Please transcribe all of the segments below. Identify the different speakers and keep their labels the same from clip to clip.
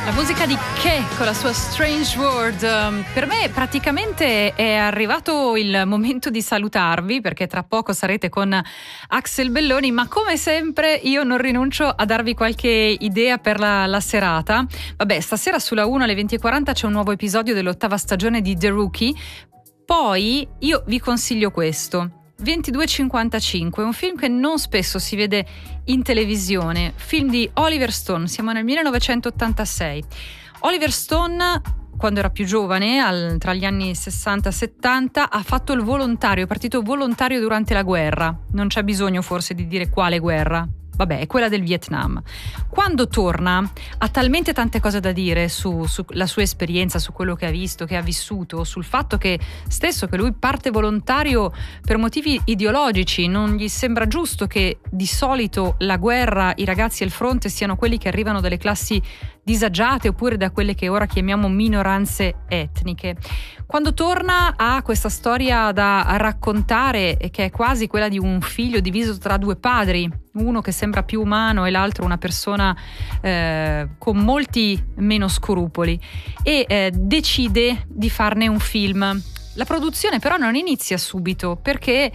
Speaker 1: La musica di Che con la sua Strange World. Per me praticamente è arrivato il momento di salutarvi, perché tra poco sarete con Axel Belloni, ma come sempre io non rinuncio a darvi qualche idea per la serata. Vabbè, stasera sulla 1 alle 20:40 c'è un nuovo episodio dell'8ª stagione di The Rookie. Poi io vi consiglio questo: 22:55, un film che non spesso si vede in televisione, film di Oliver Stone. Siamo nel 1986. Oliver Stone, quando era più giovane, tra gli anni 60 e 70, ha fatto il volontario, è partito volontario durante la guerra. Non c'è bisogno forse di dire quale guerra. Vabbè, è quella del Vietnam. Quando torna ha talmente tante cose da dire sulla sua esperienza, su quello che ha visto, che ha vissuto, sul fatto che stesso che lui parte volontario per motivi ideologici. Non gli sembra giusto che di solito la guerra, i ragazzi al fronte siano quelli che arrivano dalle classi disagiate oppure da quelle che ora chiamiamo minoranze etniche. Quando torna ha questa storia da raccontare, che è quasi quella di un figlio diviso tra due padri, uno che sembra più umano e l'altro una persona con molti meno scrupoli, e decide di farne un film. La produzione però non inizia subito, perché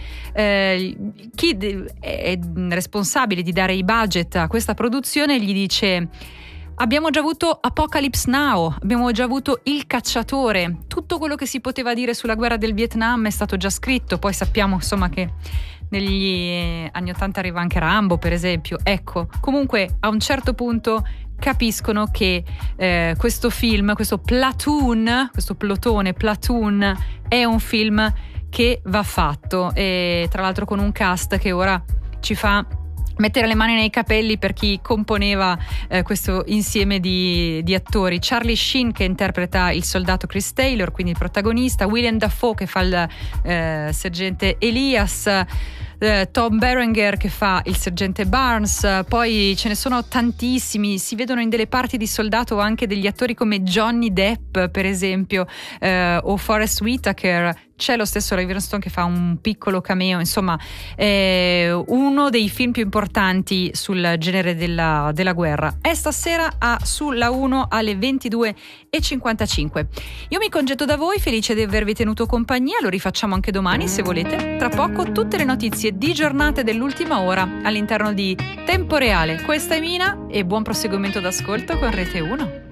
Speaker 1: chi è responsabile di dare i budget a questa produzione gli dice: abbiamo già avuto Apocalypse Now, abbiamo già avuto Il Cacciatore, tutto quello che si poteva dire sulla guerra del Vietnam è stato già scritto. Poi sappiamo insomma che negli anni 80 arriva anche Rambo, per esempio. Ecco, comunque a un certo punto capiscono che questo film, questo Platoon, questo Platoon è un film che va fatto, e tra l'altro con un cast che ora ci fa mettere le mani nei capelli per chi componeva questo insieme di attori. Charlie Sheen, che interpreta il soldato Chris Taylor, quindi il protagonista, William Dafoe che fa il sergente Elias, Tom Berenger che fa il sergente Barnes. Poi ce ne sono tantissimi, si vedono in delle parti di soldato anche degli attori come Johnny Depp, per esempio, o Forest Whitaker. C'è lo stesso Oliver Stone che fa un piccolo cameo. Insomma, uno dei film più importanti sul genere della guerra. È stasera sulla 1 alle 22:55. Io mi congedo da voi, felice di avervi tenuto compagnia. Lo rifacciamo anche domani se volete. Tra poco tutte le notizie di giornate dell'ultima ora all'interno di Tempo Reale. Questa è Mina e buon proseguimento d'ascolto con Rete 1.